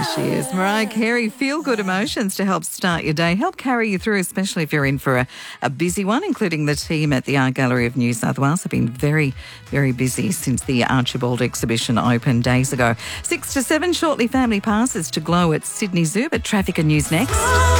There she is. Mariah Carey, feel good emotions to help start your day, help carry you through, especially if you're in for a busy one, including the team at the Art Gallery of New South Wales have been very, very busy since the Archibald exhibition opened days ago. 6 to 7, shortly family passes to glow at Sydney Zoo, but traffic and news next.